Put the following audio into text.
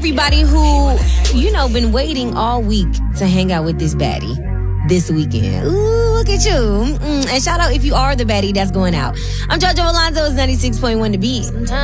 everybody who, been waiting all week to hang out with this baddie this weekend. Ooh, look at you. And shout out if you are the baddie that's going out. I'm JoJo Alonzo. It's 96.1 The Beat.